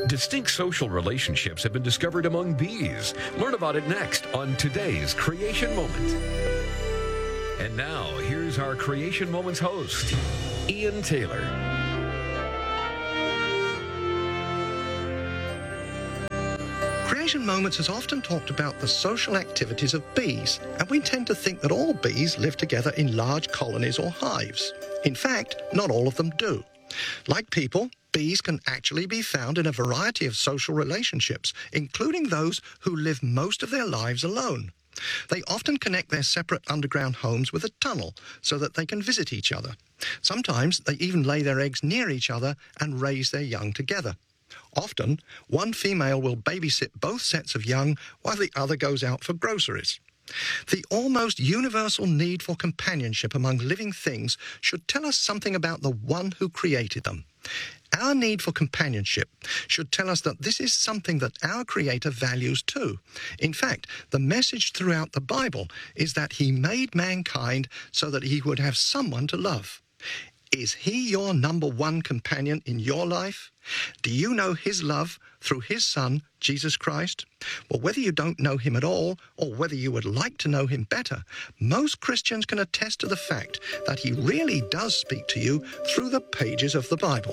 Distinct social relationships have been discovered among bees. Learn about it next on today's Creation Moment. And now, here's our Creation Moments host, Ian Taylor. Creation Moments has often talked about the social activities of bees, and we tend to think that all bees live together in large colonies or hives. In fact, not all of them do. Like people, bees can actually be found in a variety of social relationships, including those who live most of their lives alone. They often connect their separate underground homes with a tunnel so that they can visit each other. Sometimes they even lay their eggs near each other and raise their young together. Often, one female will babysit both sets of young while the other goes out for groceries. The almost universal need for companionship among living things should tell us something about the one who created them. Our need for companionship should tell us that this is something that our Creator values too. In fact, the message throughout the Bible is that He made mankind so that He would have someone to love. Is He your number one companion in your life? Do you know His love through His Son, Jesus Christ? Well, whether you don't know Him at all, or whether you would like to know Him better, most Christians can attest to the fact that He really does speak to you through the pages of the Bible.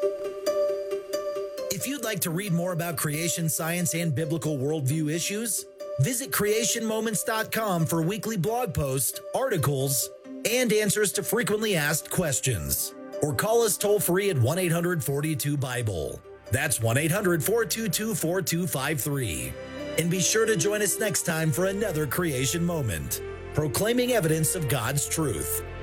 If you'd like to read more about creation science and biblical worldview issues, visit creationmoments.com for weekly blog posts, articles, and answers to frequently asked questions. Or call us toll-free at 1-800-42-BIBLE. That's 1-800-422-4253. And be sure to join us next time for another Creation Moment, proclaiming evidence of God's truth.